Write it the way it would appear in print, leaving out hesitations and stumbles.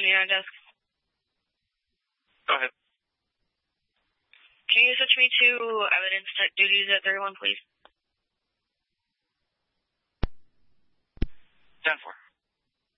79 desk. Go ahead. Can you switch me to evidence tech duties at 31, please? 10-4.